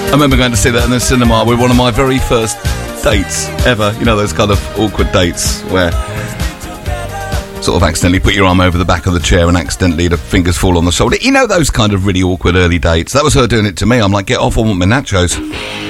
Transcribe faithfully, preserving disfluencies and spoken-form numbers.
I remember going to see that in the cinema with one of my very first dates ever. You know, those kind of awkward dates where sort of accidentally put your arm over the back of the chair and accidentally the fingers fall on the shoulder. You know, those kind of really awkward early dates. That was her doing it to me. I'm like, get off, I want my nachos.